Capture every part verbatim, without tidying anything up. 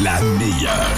la meilleure.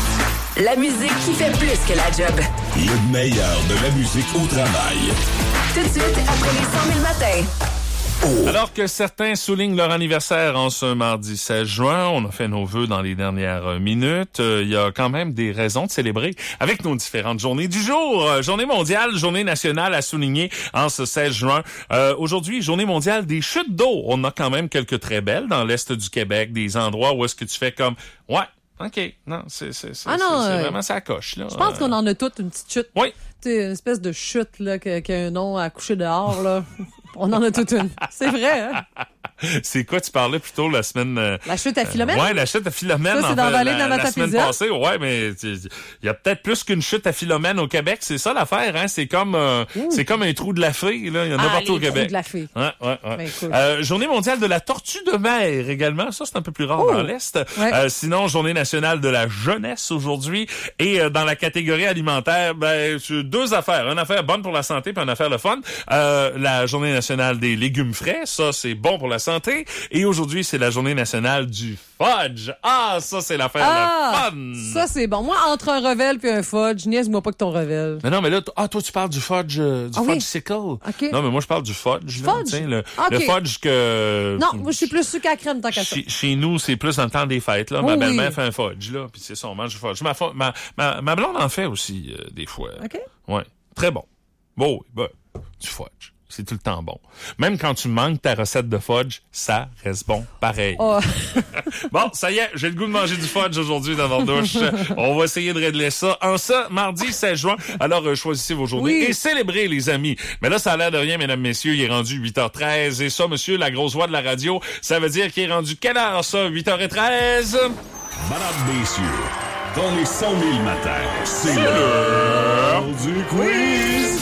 La musique qui fait plus que la job. Le meilleur de la musique au travail. Tout de suite, après les cent mille matins. Oh. Alors que certains soulignent leur anniversaire en ce mardi seize juin, on a fait nos vœux dans les dernières minutes. Euh, il y a quand même des raisons de célébrer avec nos différentes journées du jour. Euh, journée mondiale, journée nationale à souligner en ce seize juin. Euh, aujourd'hui, journée mondiale des chutes d'eau. On a quand même quelques très belles dans l'est du Québec, des endroits où est-ce que tu fais comme, ouais, OK, non, c'est c'est c'est, ah non, c'est, c'est euh, vraiment ça coche là. Je pense qu'on en a toutes une petite chute. Oui. Tu sais, une espèce de chute là qui a, qui a un nom à coucher dehors là. On en a toute une. C'est vrai, hein? C'est quoi, tu parlais plutôt la semaine... Euh, la chute à Philomène? Euh, ouais, la chute à Philomène. Ça, c'est dans la vallée de la la semaine passée. Ouais, mais il y a peut-être plus qu'une chute à Philomène au Québec. C'est ça l'affaire, hein? C'est comme euh, c'est comme un trou de la fée, là. Il y en a ah, partout au Québec. Trou de la fée. Ouais, ouais, ouais. Ben, cool. euh, journée mondiale de la tortue de mer également. Ça, c'est un peu plus rare oh. dans l'Est. Ouais. Euh, sinon, journée nationale de la jeunesse aujourd'hui. Et euh, dans la catégorie alimentaire, ben, deux affaires. Une affaire bonne pour la santé puis une affaire le fun. Euh, la journée nationale des légumes frais. Ça, c'est bon pour la santé. Et aujourd'hui, c'est la journée nationale du fudge. Ah, ça, c'est l'affaire ah, de fun. Ça, c'est bon. Moi, entre un revel puis un fudge, niaise-moi pas que ton revel. Mais non, mais là, t- ah, toi, tu parles du fudge, euh, du ah, fudge oui? sickle. Okay. Non, mais moi, je parle du fudge. Là, fudge? Le, okay. le fudge que... Non, moi, je suis plus sucre à crème tant qu'à ça. Chez, chez nous, c'est plus dans le temps des fêtes. Là. Oh, ma belle-mère oui. fait un fudge, là, puis c'est ça, on mange du fudge. Ma, ma, ma, ma blonde en fait aussi, euh, des fois. OK. Ouais, très bon. Bon, oui, ben, du fudge. C'est tout le temps bon. Même quand tu manques ta recette de fudge, ça reste bon pareil. Oh. Bon, ça y est, j'ai le goût de manger du fudge aujourd'hui dans votre douche. On va essayer de régler ça en ce mardi seize juin. Alors, euh, choisissez vos journées oui. et célébrez, les amis. Mais là, ça a l'air de rien, mesdames, messieurs. Il est rendu huit heures treize. Et ça, monsieur, la grosse voix de la radio, ça veut dire qu'il est rendu quelle heure, ça? huit heures treize? Madame, messieurs, dans les cent mille matins, c'est l'heure du quiz!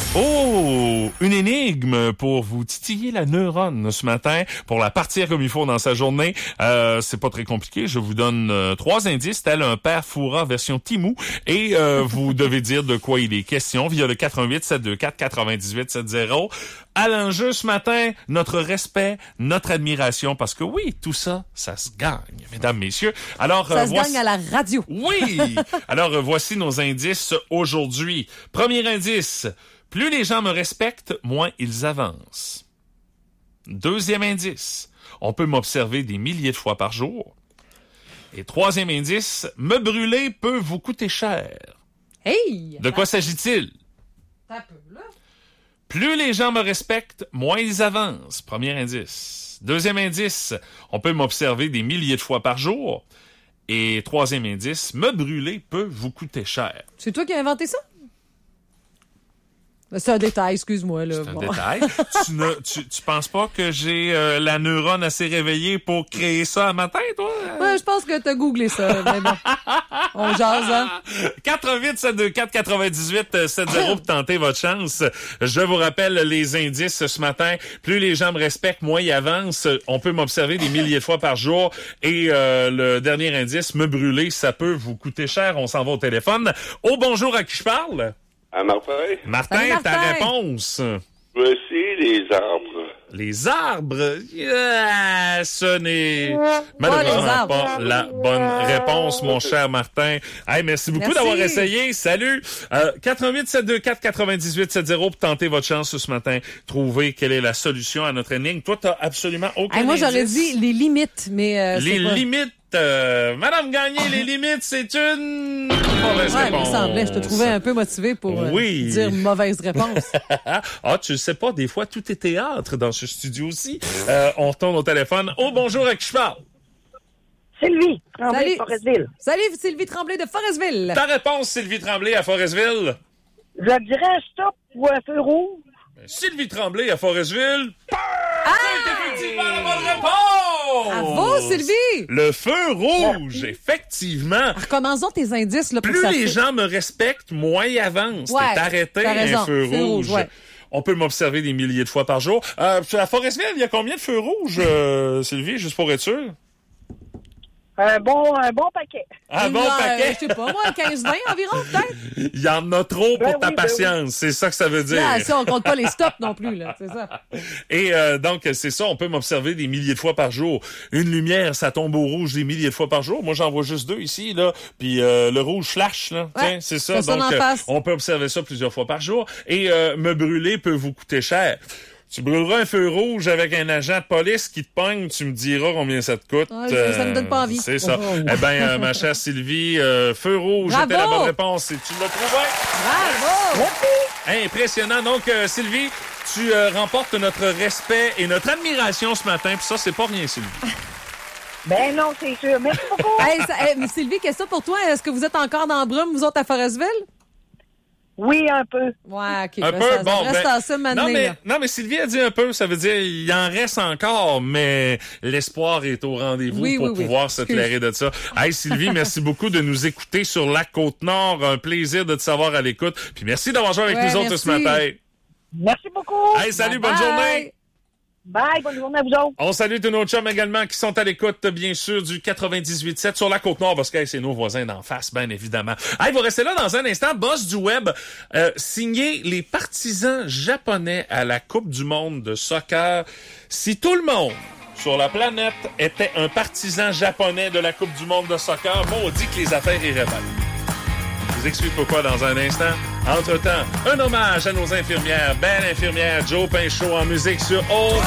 Oh! Une énigme pour vous titiller la neurone ce matin, pour la partir comme il faut dans sa journée. Euh, c'est pas très compliqué. Je vous donne euh, trois indices, tel un père Fouras version Timou, et euh, vous devez dire de quoi il est question via le quatre un huit sept deux quatre quatre-vingt-dix-huit soixante. À l'enjeu ce matin, notre respect, notre admiration, parce que oui, tout ça, ça se gagne, mesdames, messieurs. Alors, ça euh, se voici... gagne à la radio. Oui! Alors, euh, voici nos indices aujourd'hui. Premier indice, plus les gens me respectent, moins ils avancent. Deuxième indice, on peut m'observer des milliers de fois par jour. Et troisième indice, me brûler peut vous coûter cher. Hey! De quoi s'agit-il? T'as peu, là. Plus les gens me respectent, moins ils avancent. Premier indice. Deuxième indice, on peut m'observer des milliers de fois par jour. Et troisième indice, me brûler peut vous coûter cher. C'est toi qui as inventé ça? C'est un détail, excuse-moi. Là. C'est un bon. détail. tu, ne, tu, tu penses pas que j'ai euh, la neurone assez réveillée pour créer ça à matin, toi? Ouais, je pense que t'as googlé ça, mais bon. On jase, hein? quatre un huit sept deux quatre quatre-vingt-dix-huit soixante pour tenter votre chance. Je vous rappelle les indices ce matin. Plus les gens me respectent, moins ils avancent. On peut m'observer des milliers de fois par jour. Et euh, le dernier indice, me brûler, ça peut vous coûter cher. On s'en va au téléphone. Oh, bonjour, à qui je parle? À Martin. Martin, Salut, Martin. ta réponse? Voici les arbres. Les arbres? Yeah, ce n'est malheureusement arbres. pas la bonne réponse, mon cher Martin. Hey, merci beaucoup Merci. d'avoir essayé. Salut! Euh, quatre un huit sept deux quatre quatre-vingt-dix-huit soixante pour tenter votre chance ce matin. Trouver quelle est la solution à notre énigme. Toi, t'as absolument aucun Hey, moi, j'aurais indice. dit les limites, mais euh, Les c'est pas... limites. Euh, Madame Gagné, les limites, c'est une mauvaise Ouais, il me réponse. semblait. Je te trouvais un peu motivé pour euh, Oui. dire mauvaise réponse. Ah, tu le sais pas, des fois, tout est théâtre dans ce studio-ci. Euh, on retourne au téléphone. Oh, bonjour, à qui je parle? Sylvie, Tremblay, Salut. Forestville. Salut, Sylvie Tremblay de Forestville. Ta réponse, Sylvie Tremblay à Forestville? Je dirais stop ou un feu rouge. Sylvie Tremblay à Forestville. Ah! C'est effectivement la bonne réponse! Bravo, Sylvie! Le feu rouge, effectivement. Recommençons tes indices, là, pour Plus que ça les fitte. gens me respectent, moins ils avancent. Ouais, T'es arrêté, t'as raison. un feu Feu rouge. rouge, ouais. On peut m'observer des milliers de fois par jour. Euh, à Forestville, il y a combien de feux rouges, euh, Sylvie, juste pour être sûr? Un bon, un bon paquet. Un bon Ouais, paquet. Je sais pas, moi, quinze vingt environ, peut-être. Il y en a trop pour Ben ta oui, ben patience. C'est ça que ça veut dire. Là, ça, on compte pas les stops non plus, là. C'est ça. Et euh, donc, c'est ça, on peut m'observer des milliers de fois par jour. Une lumière, ça tombe au rouge des milliers de fois par jour. Moi, j'en vois juste deux ici, là. Puis euh, le rouge flash, là. Ouais, Tiens, c'est ça. fais ça Donc, d'en euh, face. on peut observer ça plusieurs fois par jour. Et euh, me brûler peut vous coûter cher. Tu brûleras un feu rouge avec un agent de police qui te pogne, tu me diras combien ça te coûte. Ouais, ça, ça me donne pas envie. C'est ça. Oh. Eh bien, euh, ma chère Sylvie, euh, feu rouge Bravo! était la bonne réponse et tu l'as trouvé. Bravo! Impressionnant. Donc, euh, Sylvie, tu euh, remportes notre respect et notre admiration ce matin. Puis ça, c'est pas rien, Sylvie. Ben non, c'est sûr. Merci beaucoup. Hey, ça- hey, Sylvie, question pour toi. Est-ce que vous êtes encore dans la brume, vous autres, à Forestville? Oui, un peu. Ouais, OK. Un ben, peu, ça, ça bon. reste ben, à ça, non, maintenant, mais, là. non, mais Sylvie a dit un peu, ça veut dire il en reste encore, mais l'espoir est au rendez-vous Oui, pour oui, oui. pouvoir se Excuse. clairer de ça. Hey, Sylvie, merci beaucoup de nous écouter sur la Côte-Nord. Un plaisir de te savoir à l'écoute. Puis merci d'avoir joué avec Ouais, nous autres merci. ce matin. Merci beaucoup. Hey, salut, Bye bonne bye. journée. Bye, bonne journée à vous autres. On salue tous nos chums également qui sont à l'écoute, bien sûr, du quatre-vingt-dix-huit sept sur la Côte-Nord, parce que hey, c'est nos voisins d'en face, bien évidemment. Hey, vous restez là dans un instant. Boss du web, euh, signé les partisans japonais à la Coupe du monde de soccer. Si tout le monde sur la planète était un partisan japonais de la Coupe du monde de soccer, bon, on dit que les affaires iraient bien. Je vous explique pourquoi dans un instant. Entre-temps, un hommage à nos infirmières, belle infirmière Joe Pinchot en musique sur O.